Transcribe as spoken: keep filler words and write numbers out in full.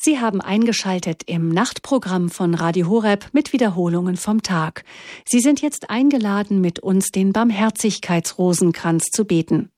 Sie haben eingeschaltet im Nachtprogramm von Radio Horeb mit Wiederholungen vom Tag. Sie sind jetzt eingeladen, mit uns den Barmherzigkeitsrosenkranz zu beten.